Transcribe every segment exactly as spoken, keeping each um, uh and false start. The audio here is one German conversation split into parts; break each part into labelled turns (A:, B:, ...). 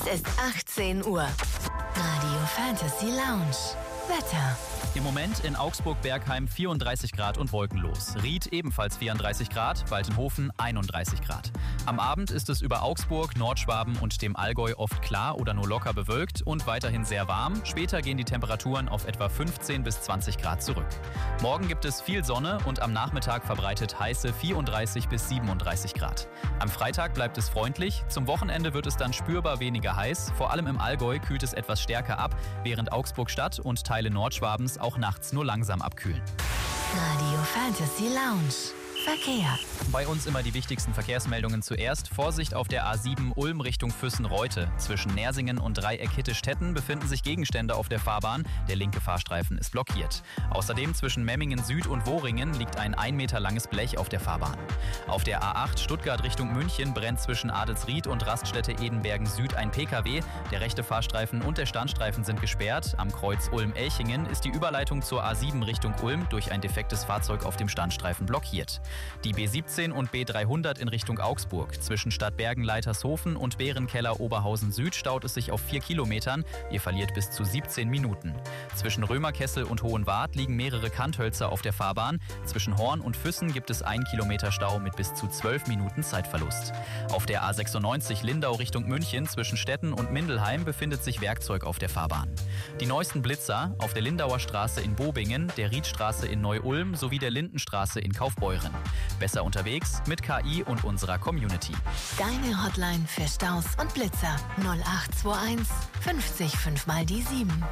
A: Es ist achtzehn Uhr. Radio Fantasy Lounge. Wetter.
B: Im Moment in Augsburg-Bergheim vierunddreißig Grad und wolkenlos. Ried ebenfalls vierunddreißig Grad, Waltenhofen einunddreißig Grad. Am Abend ist es über Augsburg, Nordschwaben und dem Allgäu oft klar oder nur locker bewölkt und weiterhin sehr warm. Später gehen die Temperaturen auf etwa fünfzehn bis zwanzig Grad zurück. Morgen gibt es viel Sonne und am Nachmittag verbreitet heiße vierunddreißig bis siebenunddreißig Grad. Am Freitag bleibt es freundlich. Zum Wochenende wird es dann spürbar weniger heiß. Vor allem im Allgäu kühlt es etwas stärker ab, während Augsburg-Stadt und Teile Nordschwabens auch nachts nur langsam abkühlen.
A: Radio Fantasy Lounge. Verkehr.
B: Bei uns immer die wichtigsten Verkehrsmeldungen zuerst. Vorsicht auf der A sieben Ulm Richtung Füssen-Reute. Zwischen Nersingen und Dreieck-Hittistetten befinden sich Gegenstände auf der Fahrbahn. Der linke Fahrstreifen ist blockiert. Außerdem zwischen Memmingen Süd und Woringen liegt ein ein Meter langes Blech auf der Fahrbahn. Auf der A acht Stuttgart Richtung München brennt zwischen Adelsried und Raststätte Edenbergen Süd ein P K W. Der rechte Fahrstreifen und der Standstreifen sind gesperrt. Am Kreuz Ulm-Elchingen ist die Überleitung zur A sieben Richtung Ulm durch ein defektes Fahrzeug auf dem Standstreifen blockiert. Die B siebzehn und B dreihundert in Richtung Augsburg. Zwischen Stadtbergen-Leitershofen und Bärenkeller-Oberhausen Süd staut es sich auf vier Kilometern. Ihr verliert bis zu siebzehn Minuten. Zwischen Römerkessel und Hohenwart liegen mehrere Kanthölzer auf der Fahrbahn. Zwischen Horn und Füssen gibt es ein Kilometer Stau mit bis zu zwölf Minuten Zeitverlust. Auf der A sechsundneunzig Lindau Richtung München zwischen Stetten und Mindelheim befindet sich Werkzeug auf der Fahrbahn. Die neuesten Blitzer auf der Lindauer Straße in Bobingen, der Riedstraße in Neu-Ulm sowie der Lindenstraße in Kaufbeuren. Besser unterwegs mit K I und unserer Community.
A: Deine Hotline für Staus und Blitzer null acht zwei eins fünfzig fünf mal die sieben.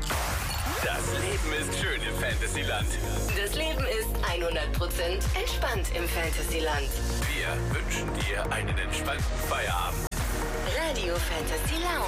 C: Das Leben ist schön im Fantasyland.
A: Das Leben ist hundert Prozent entspannt im Fantasyland.
C: Wir wünschen dir einen entspannten Feierabend.
A: Radio Fantasy Lounge.